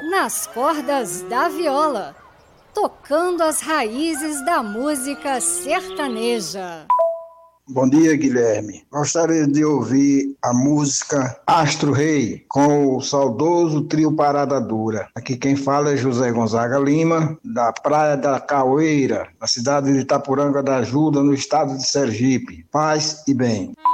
nas cordas da viola, tocando as raízes da música sertaneja. Bom dia, Guilherme. Gostaria de ouvir a música Astro Rei, com o saudoso trio Parada Dura. Aqui quem fala é José Gonzaga Lima, da Praia da Caoeira, na cidade de Itapuranga da Ajuda, no estado de Sergipe. Paz e bem.